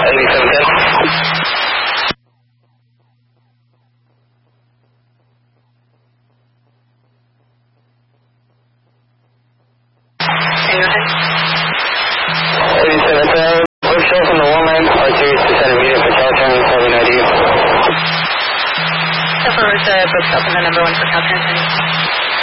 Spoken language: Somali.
So for the book's open, the number one for Caltrans.